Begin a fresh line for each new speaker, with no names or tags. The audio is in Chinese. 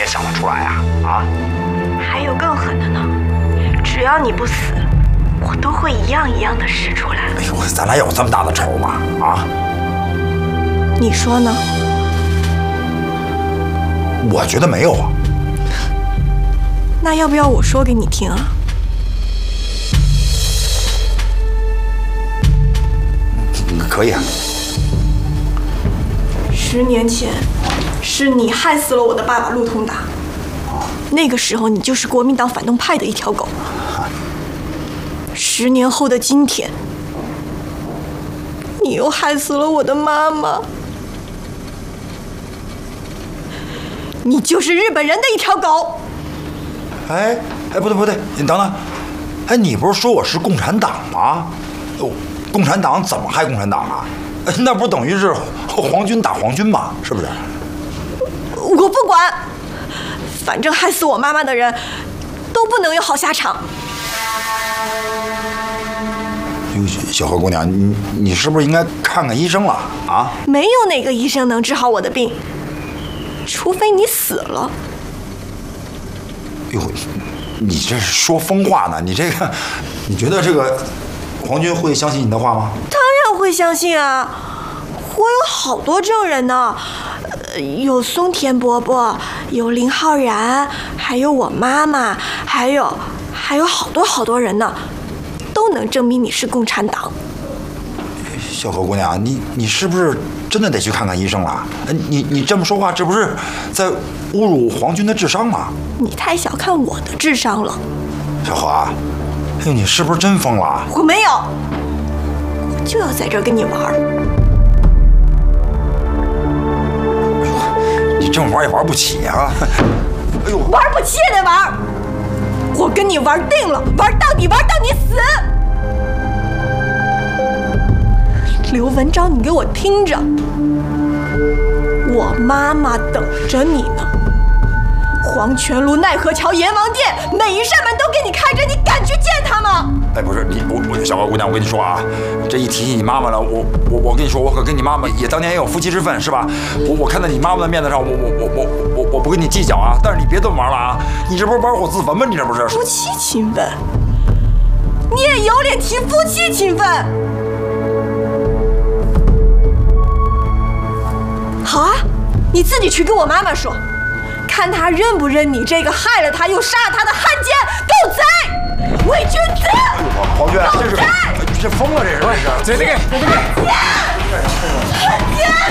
想得出来呀？啊！
还有更狠的呢，只要你不死，我都会一样一样的使出来。
哎呦，咱俩有这么大的仇吗？啊？
你说呢？
我觉得没有啊。
那要不要我说给你听啊？
可以啊。
10年前，是你害死了我的爸爸陆通达。那个时候，你就是国民党反动派的一条狗。10年后的今天，你又害死了我的妈妈。你就是日本人的一条狗。
哎，不对，你等等。哎，你不是说我是共产党吗？哦，共产党怎么害共产党啊？那不等于是皇军打皇军吗？是不是？
我不管，反正害死我妈妈的人都不能有好下场。
小何姑娘，你是不是应该看看医生了啊？
没有哪个医生能治好我的病，除非你死了。
哟，你这是说疯话呢？你这个，你觉得这个皇军会相信你的话吗？
当然会相信啊！我有好多证人呢，有松田伯伯，有林浩然，还有我妈妈，还有好多人呢，都能证明你是共产党。
小何姑娘，你是不是真的得去看看医生了？你这么说话，这不是在侮辱皇军的智商吗？
你太小看我的智商了。
小何啊，哎呦，你是不是真疯了？
我没有，我就要在这儿跟你玩。
你这么玩也玩不起啊！哎呦，
玩不起也得玩，我跟你玩定了，玩到底，玩到你死。刘文昭，你给我听着，我妈妈等着你呢。黄泉路、奈何桥、阎王殿，每一扇门都给你开着，你敢去见她吗？
哎，不是你，我小高姑娘，我跟你说啊，这一提起你妈妈了，我跟你说，我可跟你妈妈也当年也有夫妻之分，是吧？我看在你妈妈的面子上，我不跟你计较啊。但是你别这么玩了啊！你这不是玩火自焚吗？你这不是
夫妻情分？你也有脸提夫妻情分？好啊，你自己去跟我妈妈说，看她认不认你这个害了她又杀了她的汉奸、狗贼、伪君子！
皇军，这是疯了，这是！
这个，我跟你。
汉奸！